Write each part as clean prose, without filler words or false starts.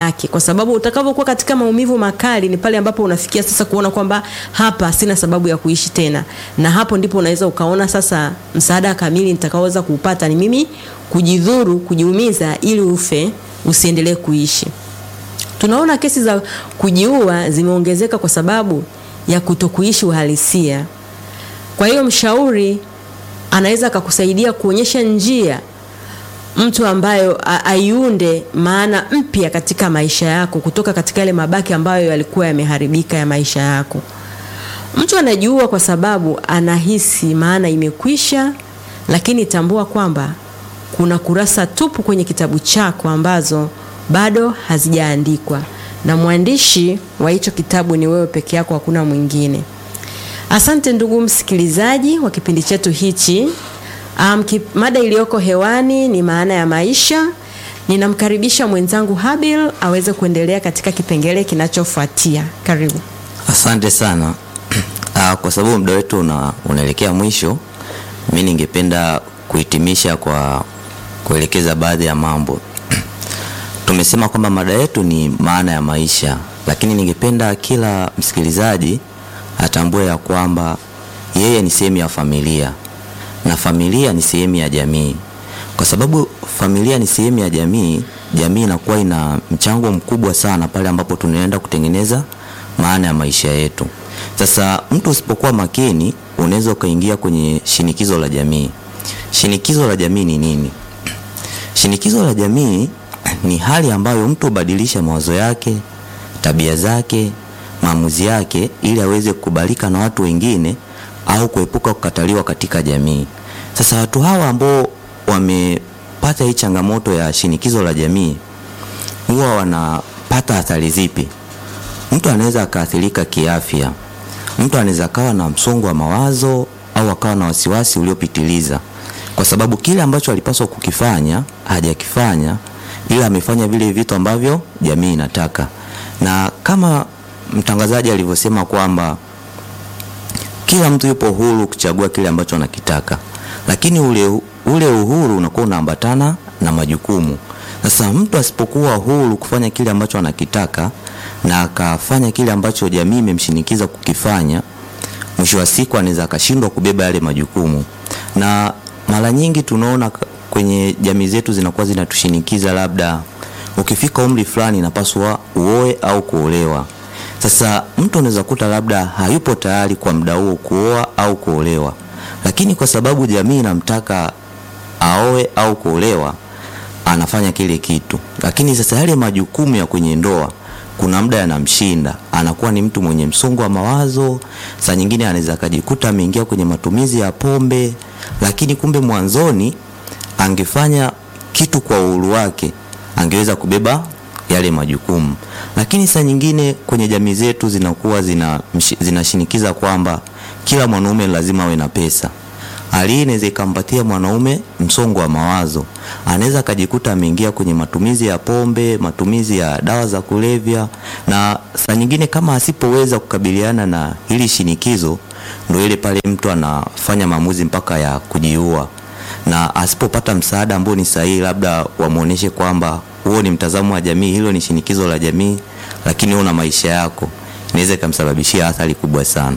yake, kwa sababu utakapokuwa katika maumivu makali ni pale ambapo unafikia sasa kuona kwamba hapa sina sababu ya kuishi tena, na hapo ndipo unaweza ukaona sasa msaada kamili nitakaoweza kuupata ni mimi kujidhuru, kujiumiza ili ufe, usiendelee kuishi. Tunaona kesi za kujiua zimeongezeka kwa sababu ya kutokuishi uhalisia. Kwa hiyo mshauri anaweza akakusaidia kuonyesha njia mtu ambayo aiunde maana mpya katika maisha yako, kutoka katika yale mabaki ambayo yalikuwa yameharibika ya maisha yako. Mtu anajiua kwa sababu anahisi maana imekwisha, lakini tambua kwamba kuna kurasa tupu kwenye kitabu chako ambazo bado hazijaandikwa, na mwandishi wa hicho kitabu ni wewe peke yako, hakuna mwingine. Asante ndugu msikilizaji wa kipindi chetu hichi. Mada iliyoko hewani ni maana ya maisha. Ninamkaribisha mwenzangu Habil aweze kuendelea katika kipengele kinachofuatia. Karibu. Asante sana. Kwa sababu muda wetu unaelekea mwisho, mimi ningependa kuhitimisha kwa kuelekeza baadhi ya mambo. Tumesema kwamba mada yetu ni maana ya maisha, lakini ningependa kila msikilizaji atambue ya kwamba yeye ni sehemu ya familia na familia ni sehemu ya jamii. Kwa sababu familia ni sehemu ya jamii, jamii inakuwa ina mchango mkubwa sana pale ambapo tunaenda kutengeneza maana ya maisha yetu. Sasa mtu usipokuwa makini unaweza ukaingia kwenye shinikizo la jamii. Shinikizo la jamii ni nini? Shinikizo la jamii ni hali ambayo mtu hubadilisha mawazo yake, tabia zake, maamuzi yake ili aweze kukubalika na watu wengine au kuepuka kukataliwa katika jamii. Sasa watu hawa ambao wamepata hii changamoto ya shinikizo la jamii huwa wanapata athari zipi? Mtu anaweza akaathirika kiafya. Mtu anaweza kawa na msongo wa mawazo au akawa na wasiwasi uliopitiliza, kwa sababu kile ambacho alipaswa kukifanya hajakifanya, ila amefanya vile vitu ambavyo jamii inataka. Na kama mtangazaji alivyosema kwamba kila mtu yupo huru kuchagua kile ambacho anakitaka, lakini ule uhuru unakuwa unaambatana na majukumu. Sasa mtu asipokuwa huru kufanya kile ambacho anakitaka na akafanya kile ambacho jamii imemshinikiza kukifanya, mwisho wa siku anaweza akashindwa kubeba yale majukumu. Na mara nyingi tunaona kwenye jamii zetu zinakuwa zinatushinikiza labda ukifika umri fulani inapaswa uoe au kuolewa. Sasa mtu anaweza kuta labda hayupo tayari kwa muda huo kuoa au kuolewa, lakini kwa sababu jamii inamtaka aoe au kuolewa anafanya kile kitu. Lakini sasa yale majukumu ya kwenye ndoa kuna muda yanamshinda, anakuwa ni mtu mwenye msongo wa mawazo. Saa nyingine anaweza kujikuta ameingia kwenye matumizi ya pombe, lakini kumbe mwanzoni angefanya kitu kwa uhuru wake angeweza kubeba yale majukumu. Lakini saa nyingine kwenye jamii zetu zinakuwa zinashinikiza kwamba kila mwanaume lazima awe na pesa. Hali inaweza ikampatia mwanaume msongo wa mawazo. Anaweza kujikuta ameingia kwenye matumizi ya pombe, matumizi ya dawa za kulevya, na saa nyingine kama asipoweza kukabiliana na hili shinikizo, ndio ile pale mtu anafanya maamuzi mpaka ya kujiua. Na asipopata msaada ambao ni sahihi, labda wamuoneshe kwamba huo ni mtazamo wa jamii, hilo ni shinikizo la jamii, lakini una maisha yako, inaweza kumsababishia athari kubwa sana.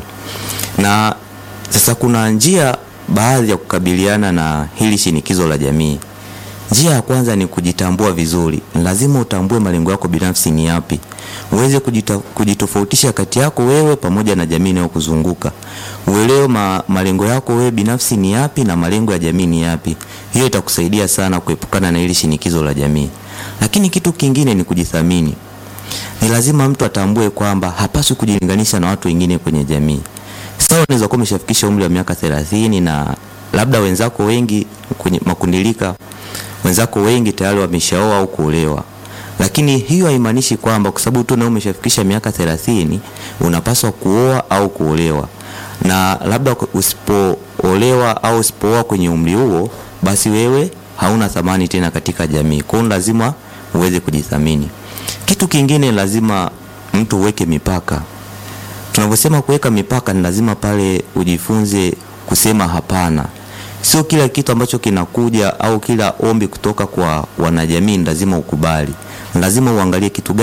Na sasa kuna njia baadhi ya kukabiliana na hili shinikizo la jamii. Njia ya kwanza ni kujitambua vizuri. Lazima utambue malengo yako binafsi ni yapi. Uweze kujitofautisha kati yako wewe pamoja na jamii inayokuzunguka. Uelewe malengo yako wewe binafsi ni yapi na malengo ya jamii ni yapi. Hiyo itakusaidia sana kuepukana na hili shinikizo la jamii. Lakini kitu kingine ni kujithamini. Ni lazima mtu atambue kwamba hapaswi kujilinganisha na watu wengine kwenye jamii. Sawa, unaweza kuwa umeshafikisha umri wa miaka 30 na labda wenzako wengi kwenye makundilika, wenzako wengi tayari wameshaoa au kuolewa. Lakini hiyo haimaanishi kwamba kwa sababu tu na umeshafikisha miaka 30 unapaswa kuoa au kuolewa. Na labda usipoolewa au usipooa kwenye umri huo, basi wewe hauna thamani tena katika jamii. Kwa hiyo lazima uweze kujithamini. Kitu kingine, lazima mtu uweke mipaka. Tunaposema kuweka mipaka, ni lazima pale ujifunze kusema hapana. Sio kila kitu ambacho kinakuja au kila ombi kutoka kwa wanajamii lazima ukubali. Lazima uangalie kitu